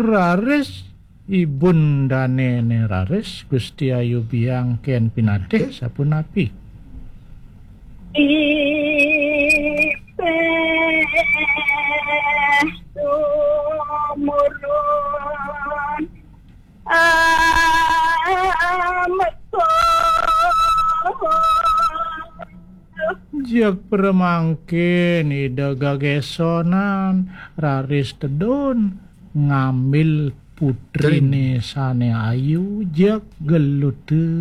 Raris ibundane Raris Gusti Ayu Biang ken pinatih sapunapi. Sumurun Jak permangkin ida gagesonan Raris tedon ngambil putrine sane ayu jak gelut